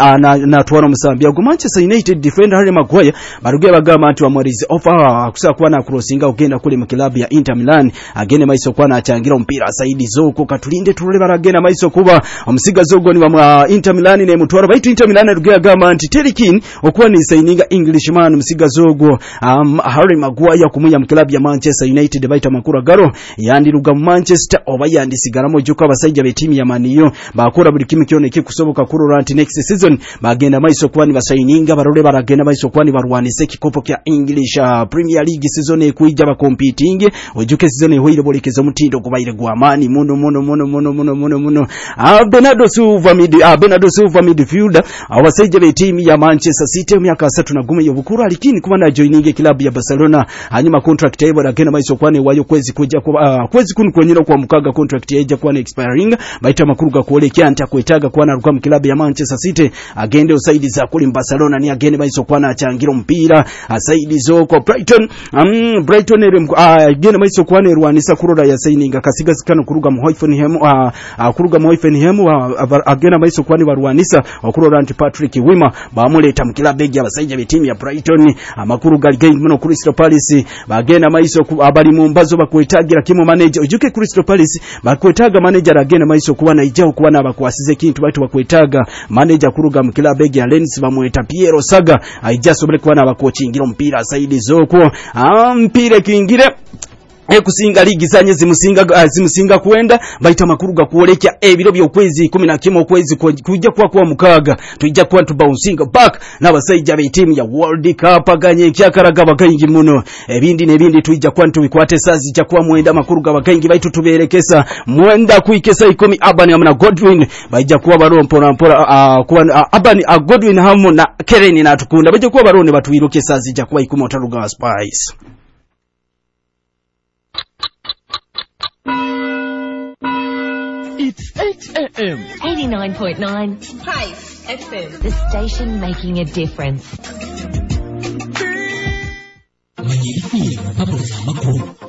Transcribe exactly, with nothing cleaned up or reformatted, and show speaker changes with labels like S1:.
S1: na na tuwana musambia go Manchester United defender Harry Maguire barugiye bagamba anti wamurize offer kusa kwa na crossinga ugenda kule mu club ya Inter Milan agene maiso kwa na changira mpira saidi zoko katulinde turule baragena maiso kuba omusiga zogo ni wa Inter Milan ne mutwara baitu Inter Milan rugiye bagamba anti Terikin okuwa ni signinga Englishman musiga zogo um, Harry Maguire kumunya mu club ya Manchester United baitu makuru garo yandi ruga mu Manchester oba yandi sigaramo juko abasajja be team ya Maniyo bakora buli kimwe kyoneke kusoboka kuri anti next season bagenda maiso kwa ni basayininga barole baragenda maiso kwa ni barwanise kikopo kya English uh, Premier League season ekuija ba competing ojuke season ehoire bolekeza mutindo kubaire gwamani muno muno muno muno muno muno muno uh, Bernardo Silva mid uh, Bernardo Silva midfielder abasajja be team ya Manchester City myaka three na gume yobukuru alikini kuba na joining club ya Barcelona hanyuma contract yabo agenda maiso kwa ni wayo kwezi kuja kwa uh, kwezi kunu kwenyero kwa mukaga contract yaje kwa expiring baita makuru ga kuolekea anta kwetaga kwa na ruka mu club ya Manchester City agende usaidi za kuli Barcelona ni agende baiso kwa na changira mpira asaidi zoko Brighton um, Brighton ere agende baiso kwa ne rwanisa kuroda ya signing akasiga sikano kuruga mu Hoffenheim uh, uh, kuruga mu Hoffenheim uh, agende baiso kwa ne barwanisa okuroda anti Patrick Wima bamuleta mu club ya basajja be team ya Brighton amakuru gali game muno Crystal Palace bagenda maiso abali mu mbazo bakwetagira kimo manager ujuke Crystal Palace bakwetaga manager agenda maiso kuba na ijao kuba na bakwasize kintu baitu bakwetaga manager kuruga mu club ya Lens bamweta Piero Saga aijasobole kuba na bakochingira mpira saidi zoko ah mpira kingire ekusinga ligi zanye zimusinga uh, zimusinga kuenda baita makuru ga kuolekya ebiro byo kwezi kumi na kimwe kwezi kujja kwa kwa mukaga tujja kwa tu bouncing back n'abasajja be team ya World Cup aganye kyakaraga bagayingi muno ebindi nebindi tujja kwa tu bikwate sazi ja kwa mwenda makuru ga bagayingi baitu tuberekesa mwenda kuikesa ikomi Abani amna Godwin baija kuwa barompo na mpora uh, kuwa uh, Abani uh, Godwin hamu na Kereni na tukunda baija kuwa barone batuiroke sazi ja kwa ikomi otaruga Spice.
S2: It's eight a.m.
S3: eighty-nine point nine
S4: Hive F M.
S3: The station making a difference.